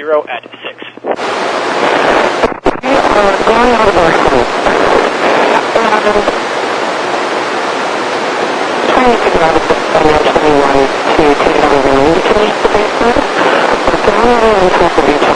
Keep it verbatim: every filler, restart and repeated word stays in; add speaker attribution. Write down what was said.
Speaker 1: zero at six.
Speaker 2: We are going out of our scope. Um, trying to figure out if financially we want to take another room to finish the basement. We're going into a